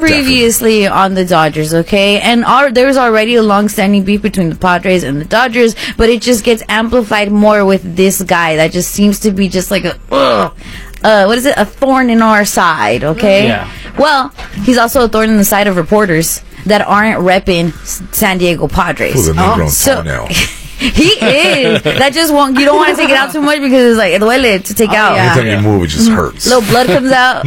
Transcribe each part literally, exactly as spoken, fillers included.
previously Definitely. on the Dodgers, okay? And our, there was already a long-standing beef between the Padres and the Dodgers, but it just gets amplified more with this guy that just seems to be just like a, ugh, uh, what is it? A thorn in our side, okay? Yeah. Well, he's also a thorn in the side of reporters that aren't repping San Diego Padres. Who's a new-grown Oh, so- toenail? He is. That just won't. You don't want to take it out too much because it's like it duele to take Oh, out. yeah. Anytime you move, it just hurts. Little blood comes out.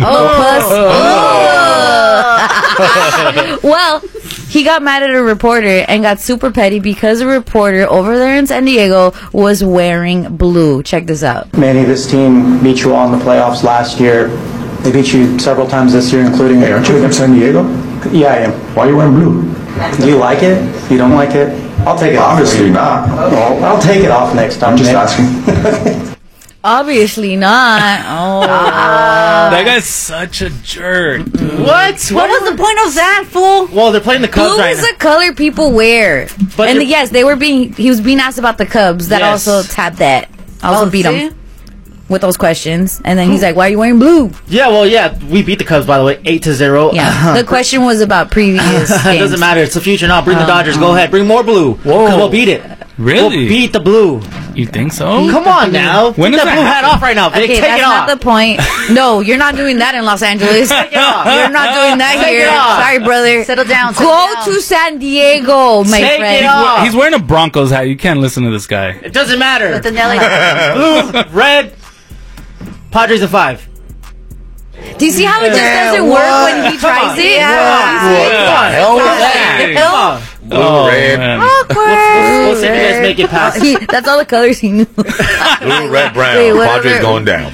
Oh, pus. Oh. Well, he got mad at a reporter and got super petty because a reporter over there in San Diego was wearing blue. Check this out. Manny, this team beat you all in the playoffs last year. They beat you several times this year, including... Hey, aren't you from San Diego? Yeah, I am. Why are you wearing blue? Do you like it? You don't like it? I'll take it off. Obviously not. Well, I'll take it off next time. I'm just Nick. asking. Obviously not. Oh. That guy's such a jerk. Dude. What? What was the point of that, fool? Well, they're playing the Cubs Blue right is now. the color people wear. But and you're- yes, they were being. He was being asked about the Cubs. That Yes. also tapped that. Also Oh, beat see? him with those questions. And then he's like, "Why are you wearing blue?" Yeah, well, yeah, we beat the Cubs, by the way, eight to zero. Yeah. The question was about previous It games. doesn't matter. It's the future now. Bring the Uh, Dodgers. Go ahead. Bring more blue. Whoa. Because we'll beat it. Really? We'll beat the blue. You think so? Come on now. When Take does that that blue hat happen? off right now. Okay, Take that's it not off. the point. No, you're not doing that in Los Angeles. Take it off. You're not doing that Take here. it off. Sorry, brother. Settle down. Settle Go down. to San Diego, my Take friend. it off. He's wearing a Broncos hat. You can't listen to this guy. It doesn't matter. With the Nelly. Blue, red, Padres a five. Do you see how it just doesn't what? work when he Come tries on. it? What the hell was that? Come on. Blue, Oh, red, man. We'll, we'll, we'll see if you guys make it past. He, that's all the colors he knew. blue, red, brown. Wait, what Padres other- going down.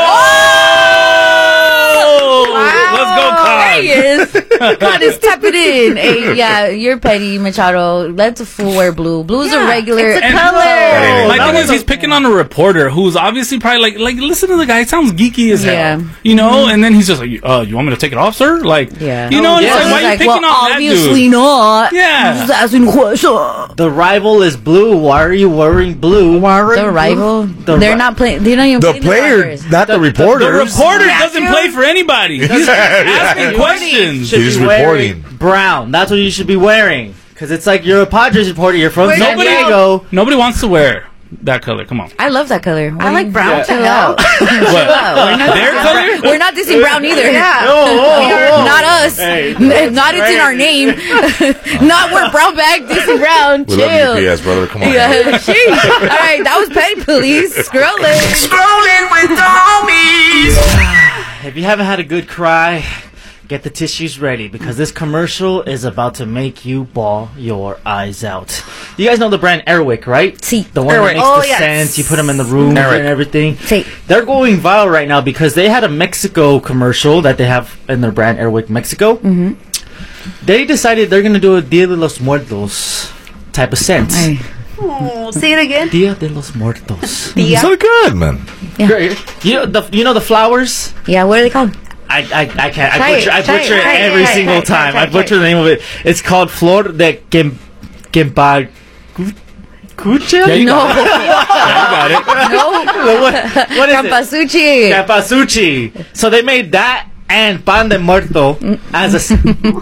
Oh! Let's go, There he Cubs. is. God is tapping in. Hey, yeah, you're petty, Machado. Let a fool wear blue. Blue's a regular it's a And- color. My that thing was is, a- he's picking on a reporter who's obviously probably like, like, listen to the guy. He sounds geeky as hell. Yeah. You know? And then he's just like, uh, you want me to take it off, sir? Like, Yeah. you know? Oh, and it's yeah. like, why are you He's picking like, well, on that obviously dude? not. Yeah. I'm just asking a question. The rival is blue. Why are you wearing blue? The rival? The They're ri- not playing. They're not even The playing player, Dodgers. not the, The reporters. reporter doesn't play for anybody. He's asking You questions. should He's be wearing reporting. brown. That's what you should be wearing. Because it's like you're a Padres reporter. You're from San Nobody, Diego. nobody wants to wear that color. Come on. I love that color. I like brown. Chill Yeah. out. What? Their color? We're not dissing brown either. Yeah. Whoa, whoa, whoa. Not us. Hey, N- not it's in our crazy. name. Not we're brown bag, dissing brown. We Chill. love U P S, brother. Come on. Yeah, sheesh. All right, that was petty police. Scrolling. Scrolling with the homies. If you haven't had a good cry, get the tissues ready because this commercial is about to make you bawl your eyes out. You guys know the brand Airwick, right? See, The one Airwick. that makes Oh, the yes. scents. You put them in the room Airwick. and everything. See. They're going viral right now because they had a Mexico commercial that they have in their brand Airwick Mexico. Mm-hmm. They decided they're going to do a Dia de los Muertos type of scent. Ay. Oh, say it again. Dia de los Muertos. Tia. So good, man. Great. You know the you know the flowers. Yeah, what are they called? I, I, I can't. I Try butcher, it, I try butcher it, it, try it, every try it, single try it, time. try I it, butcher try the name of it. It's called Flor de Gem, Gemba, Cucha? Yeah, you No. got it. Yeah, you got it. No. what, what is it? Campasuchi. Capasuchi. So they made that and Pan de Muerto as a. s-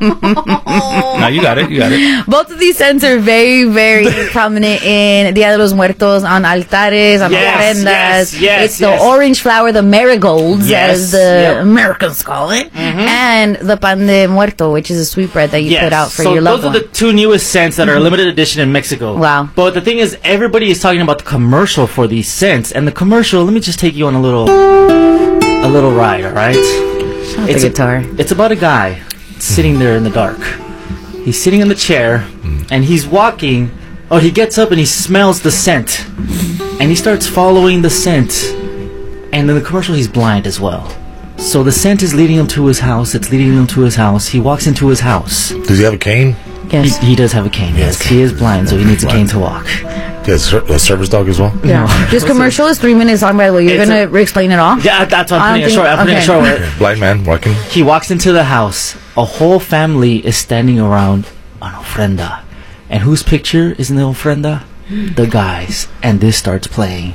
No, you got it. You got it. Both of these scents are very, very prominent in Dia de los Muertos, on altares, on Yes, ofrendas. yes, yes, it's the yes. orange flower, the marigolds, Yes, as the yep. Mm-hmm. Americans call it, and the pan de muerto, which is a sweetbread that you Yes. put out for so your loved those one. are the two newest scents that are limited edition in Mexico. Wow. But the thing is, everybody is talking about the commercial for these scents, and the commercial. Let me just take you on a little, a little ride. All right. Not the guitar. It's about a guy sitting there in the dark. He's sitting in the chair, and he's walking. Oh, he gets up and he smells the scent, and he starts following the scent. And in the commercial, he's blind as well. So the scent is leading him to his house. It's leading him to his house. He walks into his house. Does he have a cane? Yes. He, he does have a cane. Yes, he is blind, so he needs a cane to walk. He has a a service dog as well? Yeah. This commercial is three minutes long, by the way. You're It's going to explain it all? Yeah, that's why I I'm don't putting it short. I'm think- putting it okay. short. Blind man walking. He walks into the house. A whole family is standing around an ofrenda. And whose picture is in the ofrenda? The guy's. And this starts playing.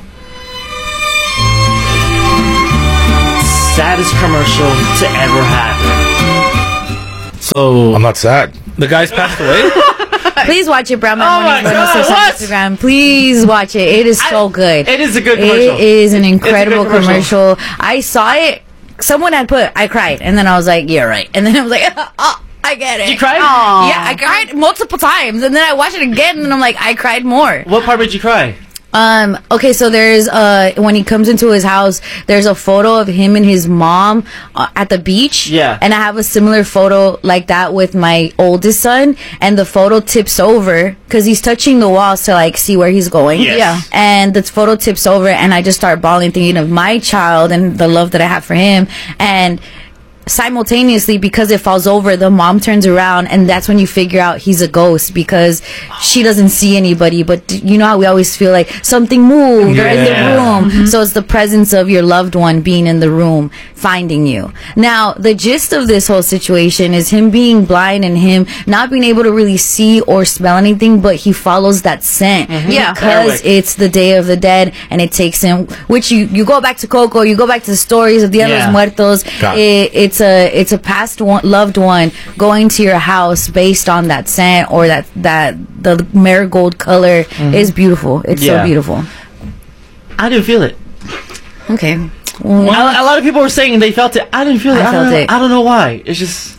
Saddest commercial to ever happen. So I'm not sad. the guy's passed away. Please watch it, Brown Oh my Man God, one oh six on what? Instagram. Please watch it. It is so good. It is a good commercial. It is an incredible It's a good commercial. I saw it. Someone had put, I cried. And then I was like, yeah, right. And then I was like, oh, I get it. You cried? Yeah, I cried multiple times. And then I watched it again and I'm like, I cried more. What part made you cry? Um, okay, so there's, uh, when he comes into his house, there's a photo of him and his mom uh, at the beach. Yeah. And I have a similar photo like that with my oldest son. And the photo tips over because he's touching the walls to like see where he's going. Yes. Yeah. And the photo tips over and I just start bawling thinking of my child and the love that I have for him. And simultaneously, because it falls over, the mom turns around and that's when you figure out he's a ghost because she doesn't see anybody, but d- you know how we always feel like something moved or in the Yeah. room. So it's the presence of your loved one being in the room finding you. Now the gist of this whole situation is him being blind and him not being able to really see or smell anything, but he follows that scent Yeah. because Airwick. it's the Day of the Dead and it takes him, which you you go back to Coco, you go back to the stories of Dia de Yeah. los Muertos. Got It, it's a it's a past one, loved one going to your house based on that scent or that that the marigold color is beautiful. It's Yeah. so beautiful. I didn't feel it. Okay. A, a lot of people were saying they felt it. I didn't feel it. I I, felt don't know, it. I don't know why. It's just.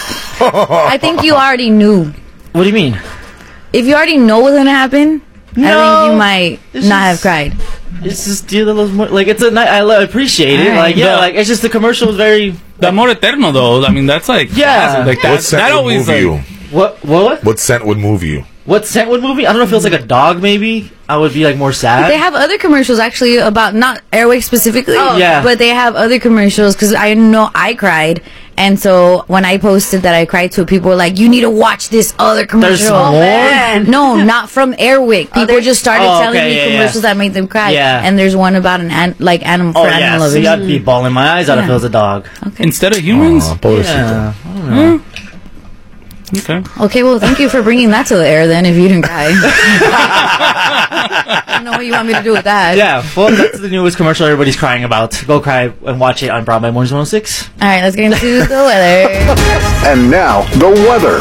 I think you already knew. What do you mean? If you already know what's gonna happen, I No. think you might It's not have just- cried. It's just Dia de los Muertos. Like it's a night. I lo- appreciate it. Alright. Like yeah. The- Like it's just the commercial was very. The Amor Eterno, though. I mean, that's like Yeah. classic. Like What that. scent That would always move like. you? What? What? What scent would move you? What scent would move me? I don't know if it was like a dog. Maybe I would be like more sad. They have other commercials actually about not Airwick specifically, Yeah. but they have other commercials because I know I cried, and so when I posted that I cried to, people were like, "You need to watch this other commercial." more? Man. No, not from Airwick. People there's- just started Oh, telling okay, me yeah, commercials that made them cry. Yeah. And there's one about an, an like animal Oh for yeah. animal See, lovers. I'd be bawling my eyes out if Yeah. it was a dog. Instead of humans. Oh, pobrecito. Yeah. I don't know. Okay. Okay, well, thank you for bringing that to the air then. If you didn't cry, I don't know what you want me to do with that. Yeah. Well, that's the newest commercial everybody's crying about. Go cry and watch it on Brown by Mornings one oh six. All right, let's get into the weather. And now, the weather.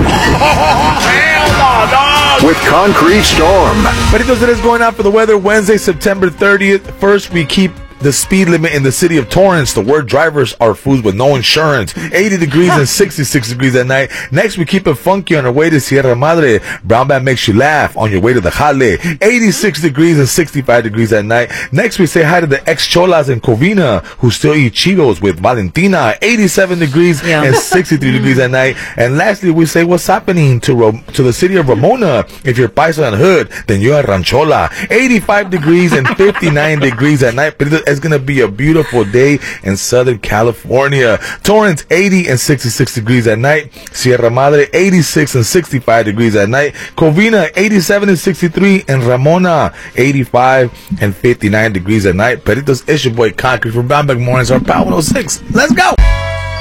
With Concrete Storm. Peritos, it is going out for the weather Wednesday, September thirtieth. First, we keep the speed limit in the city of Torrance. The word drivers are fools with no insurance. eighty degrees and sixty-six degrees at night. Next, we keep it funky on our way to Sierra Madre. Brown Band makes you laugh on your way to the Jale. eighty-six degrees and sixty-five degrees at night. Next, we say hi to the ex-cholas in Covina who still eat Cheetos with Valentina. eighty-seven degrees Yeah. and sixty-three degrees at night. And lastly, we say what's happening to Ro- to the city of Ramona. If you're Paisa and Hood, then you're a Ranchola. eighty-five degrees and fifty-nine degrees at night. But it's going to be a beautiful day in Southern California. Torrance, eighty and sixty-six degrees at night. Sierra Madre, eighty-six and sixty-five degrees at night. Covina, eighty-seven and sixty-three. And Ramona, eighty-five and fifty-nine degrees at night. Peritos, it's your boy Concrete from Brownback Mornings, our Power one oh six. Let's go!